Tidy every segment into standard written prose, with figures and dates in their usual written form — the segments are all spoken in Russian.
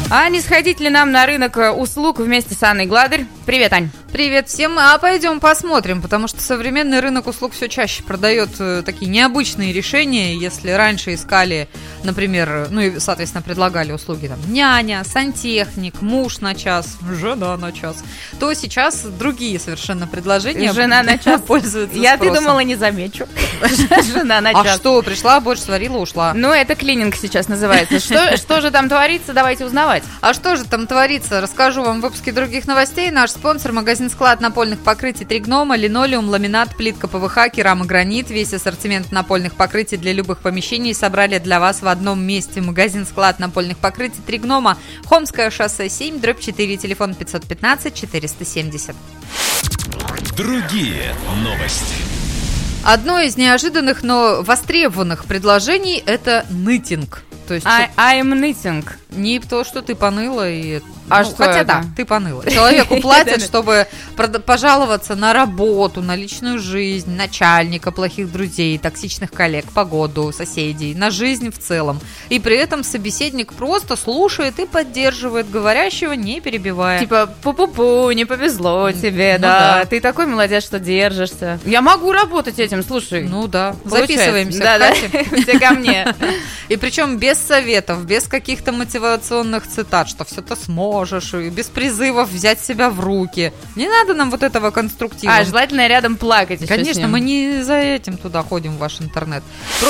А не сходить ли нам на рынок услуг вместе с Анной Гладырь? Привет, Ань. Привет всем. А пойдем посмотрим, потому что современный рынок услуг все чаще продает такие необычные решения. Если раньше искали, например, ну и, соответственно, предлагали услуги там няня, сантехник, муж на час, жена на час, то сейчас другие совершенно предложения. Жена на час пользуются Я спросом. ты думала, не замечу. Жена на час. А что, пришла, борщ сварила, ушла. Ну, это клининг сейчас называется. Что же там творится, давайте узнавать. А что же там творится? Расскажу вам в выпуске других новостей. Наш спонсор — магазин-склад напольных покрытий «Три гнома», линолеум, ламинат, плитка ПВХ, керамогранит. Весь ассортимент напольных покрытий для любых помещений собрали для вас в одном месте. Магазин-склад напольных покрытий «Три гнома», Хомское шоссе 7, /4, телефон 515-470. Другие новости. Одно из неожиданных, но востребованных предложений – это нытинг. То есть I'm knitting. не то, что ты поныла и... А что хотя это? да, ты поныла. Человеку платят, чтобы пожаловаться на работу, на личную жизнь, начальника, плохих друзей, токсичных коллег, погоду, соседей, на жизнь в целом. И при этом собеседник просто слушает и поддерживает говорящего, не перебивая. Типа, пу-пу-пу, не повезло тебе, Ну да. да. Ты такой молодец, что держишься. Я могу работать этим, слушай. Ну да, Получается. записываемся Да, к да. Кате. Все ко мне. И причем без советов, без каких-то мотивационных цитат, что все ты сможешь, и без призывов взять себя в руки. Не надо нам вот этого конструктива. А, желательно рядом плакать еще с Конечно, ним. мы не за этим туда ходим, в ваш интернет.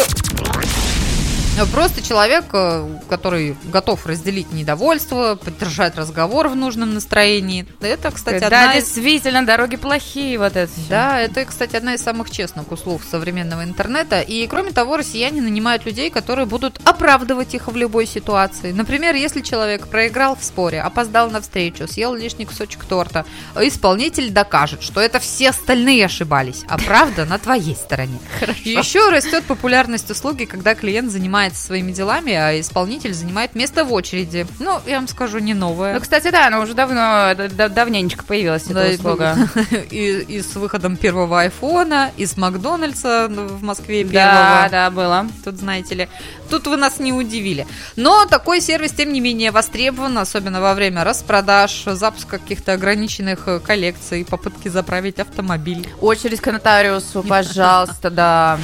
Просто человек, который готов разделить недовольство, поддержать разговор в нужном настроении. Это, кстати, Да, действительно, дороги плохие, вот это всё. Да, это, кстати, одна из самых честных услуг современного интернета. И, кроме того, россияне нанимают людей, которые будут оправдывать их в любой ситуации. Например, если человек проиграл в споре, опоздал на встречу, съел лишний кусочек торта, исполнитель докажет, что это все остальные ошибались, а правда на твоей стороне. Еще растет популярность услуги, когда клиент занимается своими делами, а исполнитель занимает место в очереди. Ну, я вам скажу, не новое. Ну, кстати, да, она уже давненечко появилась, эта услуга. И с выходом первого айфона, и с Макдональдса в Москве первого. Да, было. Тут, знаете ли, тут вы нас не удивили. Но такой сервис, тем не менее, востребован, особенно во время распродаж, запуска каких-то ограниченных коллекций, попытки заправить автомобиль. Очередь к нотариусу, пожалуйста, да.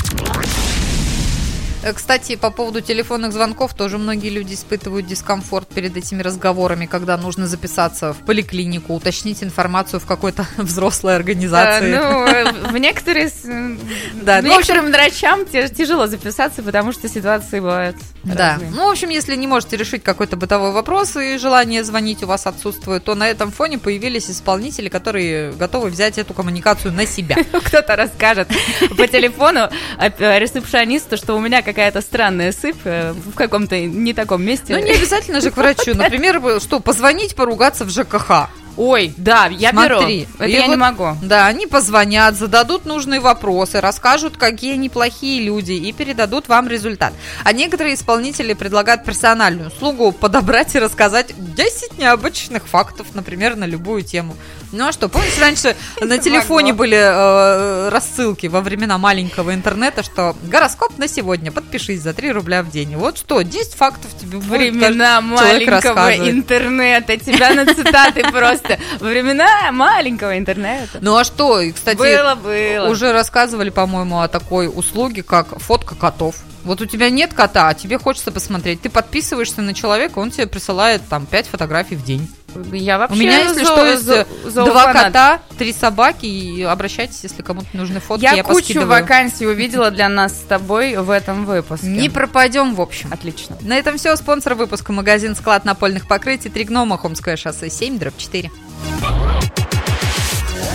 Кстати, по поводу телефонных звонков тоже многие люди испытывают дискомфорт перед этими разговорами, когда нужно записаться в поликлинику, уточнить информацию в какой-то взрослой организации. В некоторым врачам тяжело записаться, потому что ситуации бывают разные. Ну, в общем, если не можете решить какой-то бытовой вопрос и желание звонить у вас отсутствует, то на этом фоне появились исполнители, которые готовы взять эту коммуникацию на себя. Кто-то расскажет по телефону ресепшонисту, что у меня какая-то странная сыпь в каком-то не таком месте. Ну, не обязательно же к врачу. Например, что, позвонить, поругаться в ЖКХ. Ой, да, я беру. Это я не могу. Да, они позвонят, зададут нужные вопросы, расскажут, какие они плохие люди, и передадут вам результат. А некоторые исполнители предлагают персональную услугу подобрать и рассказать 10 необычных фактов, например, на любую тему. Ну а что, помните, раньше на телефоне были рассылки во времена маленького интернета, что гороскоп на сегодня, подпишись за 3 рубля в день. Вот что, 10 фактов тебе будет времена маленького интернета, тебя на цитаты просто. Во времена маленького интернета. Ну а что, и, кстати, было. уже рассказывали, по-моему, о такой услуге, как фотка котов. Вот у тебя нет кота, а тебе хочется посмотреть. Ты подписываешься на человека, он тебе присылает там 5 фотографий в день. Я вообще у меня, если что, есть 2 кота, 3 собаки, и обращайтесь, если кому-то нужны фотки, я кучу поскидываю. вакансий увидела для нас с тобой в этом выпуске. Не пропадем, в общем. Отлично. На этом все. Спонсор выпуска — магазин-склад напольных покрытий «Три гнома», Хомское шоссе 7, /4.